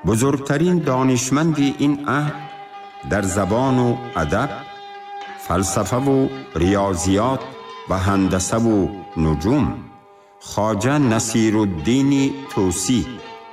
بزرگترین دانشمند این عهد در زبان و ادب، فلسفه و ریاضیات و هندسه و نجوم، خواجه نصیرالدین طوسی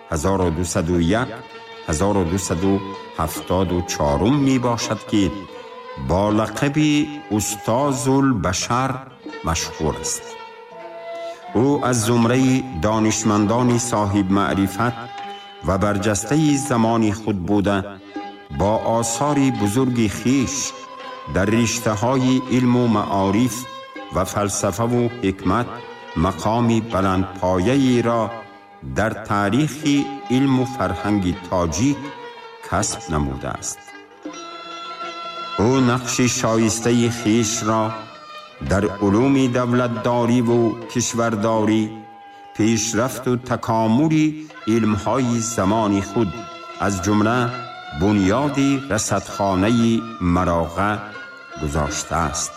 1201-1274 می باشد که با لقب استاذ البشر مشهور است. او از زمره دانشمندان صاحب معرفت و برجسته زمان خود بوده، با آثار بزرگ خویش در رشته‌های علم و معارف و فلسفه و حکمت مقامی بلندپایه‌ای را در تاریخ علم و فرهنگ تاجیک کسب نموده است. او نقش شایسته خویش را در علوم دولتداری و کشورداری، پیشرفت و تکامل علم‌های زمان خود از جمله بنیاد رصدخانه مراغه گذاشته است.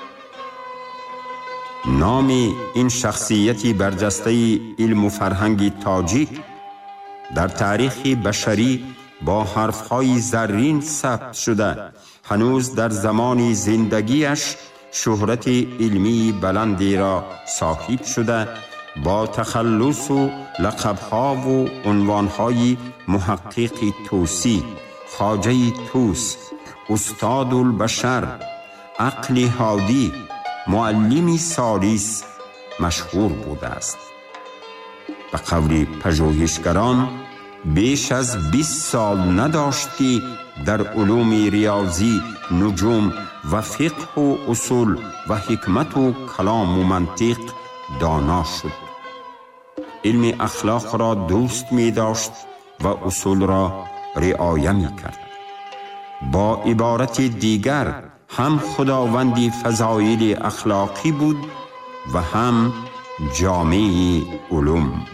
نام این شخصیت برجسته علم و فرهنگ تاجیک در تاریخ بشری با حرفهای زرین ثبت شده، هنوز در زمان زندگیش شهرت علمی بلندی را صاحب شده، با تخلص و لقب‌ها و عنوان‌های محقق طوسی، خواجه طوس، استاد البشر، عقل هادی، معلم سالیس مشهور بوده است. به قول پژوهشگران بیش از 20 سال نداشت که در علوم ریاضی، نجوم و فقه و اصول و حکمت و کلام و منطق دانا شد. علم اخلاق را دوست می داشت و اصول را رعایت می کرد. با عبارت دیگر هم خداوندی فضایل اخلاقی بود و هم جامع علوم.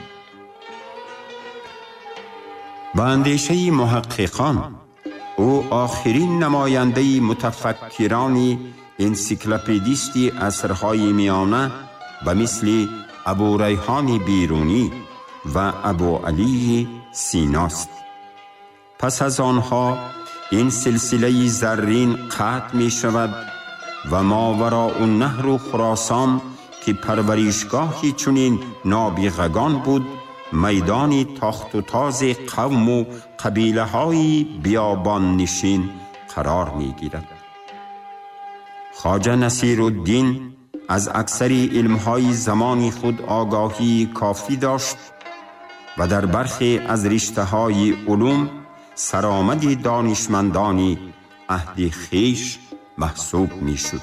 با اندیشه محققان او آخرین نماینده متفکران انسیکلوپدیست عصرهای میانه به مثل ابو ریحان بیرونی و ابو علی سیناست. پس از آنها این سلسله زرین قطع می شود و ماوراء النهر و خراسان که پرورشگاهی چنین نابغگان بود، میدان تاخت و تاز قوم و قبیله های بیابان نشین قرار می گیرد. خواجه نصیرالدین از اکثر علمهای زمان خود آگاهی کافی داشت و در برخی از رشته‌های علوم سرآمد دانشمندان عهد خویش محسوب می شد.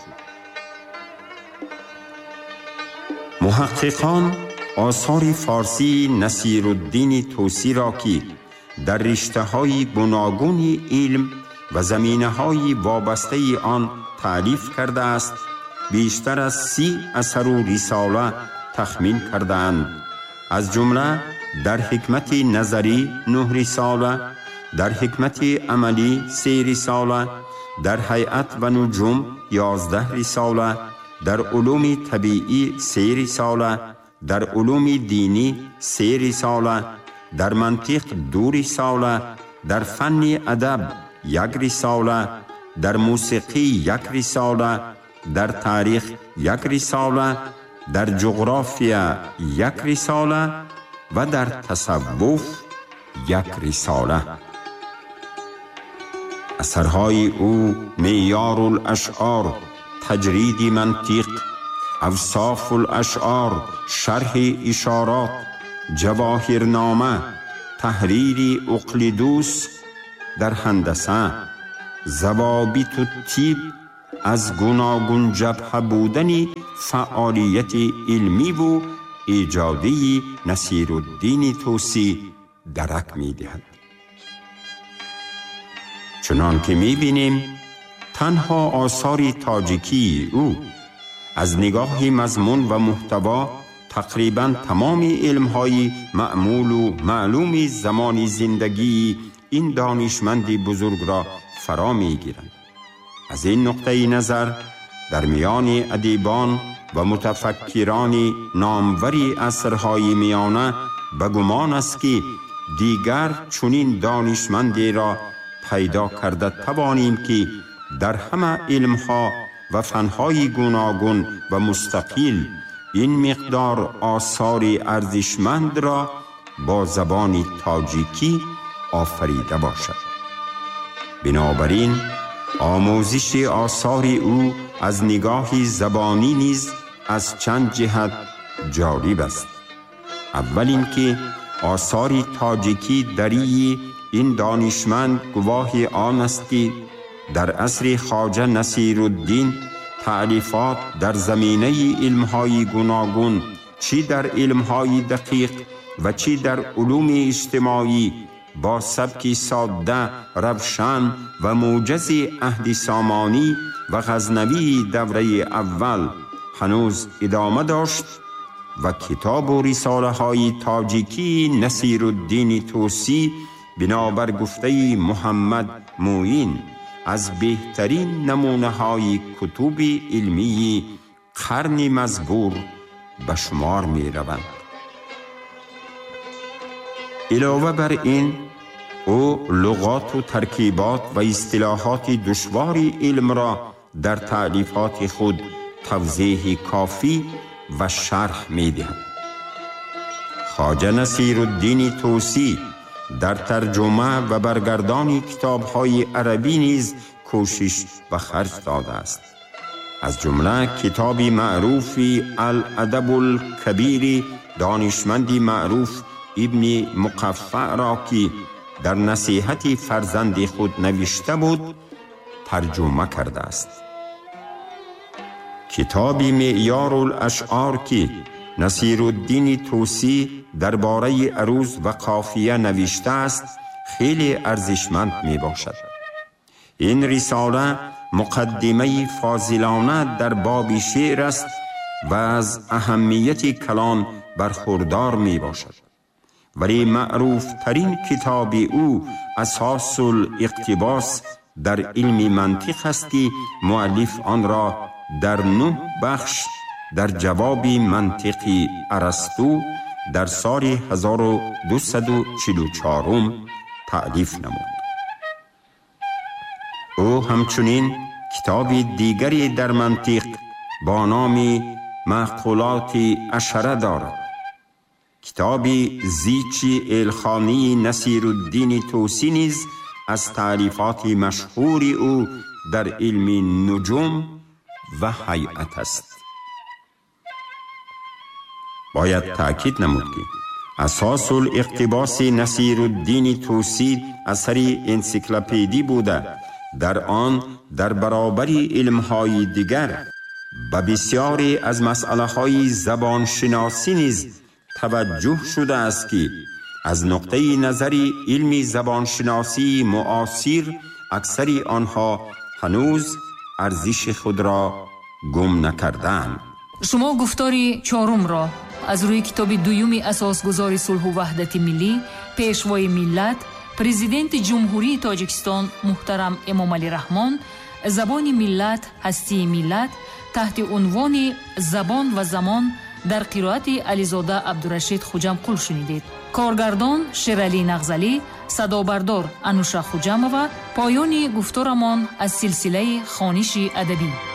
محققان آثار فارسی نصیرالدین طوسی را که در رشته‌های گوناگون علم و زمینه‌های وابسته آن تألیف کرده است، بیشتر از 30 اثر و رساله تخمین کردند. از جمله در حکمت نظری 9 رساله، در حکمت عملی 3 رساله، در هیئت و نجوم 11 رساله، در علوم طبیعی 3 رساله، در علوم دینی 3 رساله، در منطق 2 رساله، در فن ادب 1 رساله، در موسیقی 1 رساله، در تاریخ 1 رساله، در جغرافیا 1 رساله و در تصوف 1 رساله. اثرهای او معیار الاشعار، تجرید منطق، اوصاف الاشعار، شرح اشارات، جواهرنامه، تحریر اقلیدوس در هندسه، ضوابط الطب، از گوناگون جبهه بودن فعالیت علمی و ایجادی نصیرالدین طوسی درک می دهد. چنان که می بینیم تنها آثار تاجیکی او از نگاه مضمون و محتوا تقریباً تمام علمهای معمول و معلوم زمان زندگی این دانشمند بزرگ را فرا می گیرند. از این نقطه نظر در میان ادیبان و متفکران ناموری عصرهای میانه به گمان است که دیگر چنین دانشمندی را پیدا کرده توانیم که در همه علمها و فنهای گوناگون و مستقل این مقدار آثار ارزشمند را با زبان تاجیکی آفریده باشد. بنابراین آموزش آثار او از نگاه زبانی نیز از چند جهت جالب است. اول اینکه آثار تاجیکی دری این دانشمند گواه آن است که در عصر خواجه نصیرالدین تألیفات در زمینه علمهای گوناگون، چی در علمهای دقیق و چی در علوم اجتماعی، با سبکی ساده، روشن و موجز عهد سامانی و غزنوی دوره اول هنوز ادامه داشت و کتاب و رساله های تاجیکی نصیرالدین طوسی بنابر گفته محمد موین از بهترین نمونه های کتب علمی قرن مزبور به شمار می روند. علاوه بر این، او لغات و ترکیبات و اصطلاحات دشوار علم را در تألیفات خود توضیح کافی و شرح می دهد. خواجه نصیرالدین طوسی در ترجمه و برگردان کتاب‌های عربی نیز کوشش به خرج داده است. از جمله کتاب معروف الادب الکبیر دانشمندی معروف ابن مقفع را که در نصیحت فرزند خود نوشته بود ترجمه کرده است. کتاب معیار الاشعار که نصیرالدین طوسی درباره عروض و قافیه نوشته است خیلی ارزشمند می باشد. این رساله مقدمه فاضلانه در باب شعر است و از اهمیت کلام برخوردار می باشد. ولی معروف ترین کتاب او اساس الاقتباس در علم منطق است که مؤلف آن را در 9 بخش در جواب منطقی ارسطو در سال 1244 تألیف نمود. او همچنین کتاب دیگری در منطق با نام معقولات اشره دارد. کتاب زیچ الخانی نصیرالدین طوسی نیز از تألیفات مشهور او در علم نجوم و هیئت است. باید تأکید نمود که اساس الاقتباس نصیرالدین طوسی اثری انسیکلوپدی بوده. در آن در برابر علمهای دیگر به بسیاری از مسئله های زبان شناسی نیز توجه شده است که از نقطه نظر علم زبان شناسی معاصر اکثر آنها هنوز ارزش خود را گم نکردند. شما گفتاری 4 را از روی کتاب دویومی اساسگذار صلح و وحدت ملی، پیشوای ملت، پرزیدنت جمهوری تاجیکستان محترم امام علی رحمان، زبان ملت، هستی ملت، تحت عنوان زبان و زمان در قرائت علیزاده عبدالرشید خوجمقل شنیدید. کارگردان شیرعلی نغزلی، صدابردار انوشا خوجمова. پایان گفتارمان از سلسله خوانش ادبی.